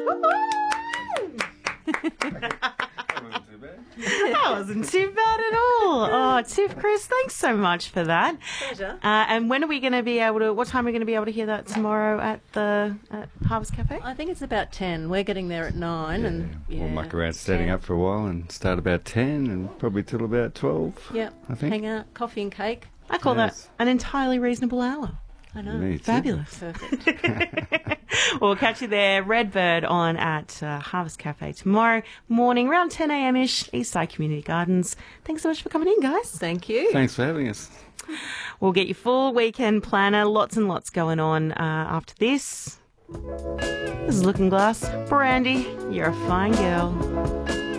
That wasn't too bad at all. Oh, Tiff, Chris, thanks so much for that. Pleasure. And when are we going to be able to, what time are we going to be able to hear that tomorrow at Harvest Cafe? I think it's about 10. We're getting there at 9. And we'll muck around setting up for a while and start about 10 and probably till about 12. Yeah, I think. hang out, coffee and cake. I call that an entirely reasonable hour. I know. Me too. Fabulous. Perfect. We'll catch you there, Redbird, on at Harvest Cafe tomorrow morning, around 10 a.m.-ish, Eastside Community Gardens. Thanks so much for coming in, guys. Thank you. Thanks for having us. We'll get your full weekend planner. Lots and lots going on after this. This is Looking Glass. Brandy, you're a fine girl.